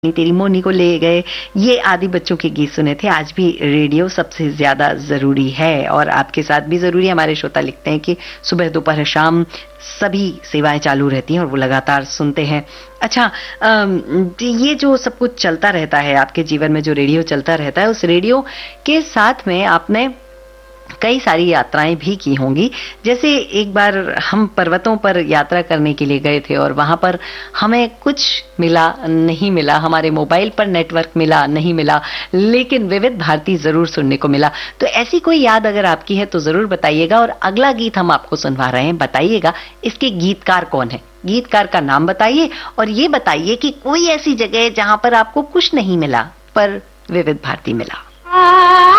तेरी मोनी को ले गए, ये आदि बच्चों के गीत सुने थे। आज भी रेडियो सबसे ज्यादा जरूरी है और आपके साथ भी जरूरी है। हमारे श्रोता लिखते हैं कि सुबह दोपहर शाम सभी सेवाएं चालू रहती हैं और वो लगातार सुनते हैं। अच्छा, ये जो सब कुछ चलता रहता है आपके जीवन में, जो रेडियो चलता रहता है, उस रेडियो के साथ में आपने कई सारी यात्राएं भी की होंगी। जैसे एक बार हम पर्वतों पर यात्रा करने के लिए गए थे और वहां पर हमें कुछ मिला नहीं मिला, हमारे मोबाइल पर नेटवर्क मिला नहीं मिला, लेकिन विविध भारती जरूर सुनने को मिला। तो ऐसी कोई याद अगर आपकी है तो जरूर बताइएगा। और अगला गीत हम आपको सुनवा रहे हैं, बताइएगा इसके गीतकार कौन है, गीतकार का नाम बताइए और ये बताइए कि कोई ऐसी जगह जहां पर आपको कुछ नहीं मिला पर विविध भारती मिला।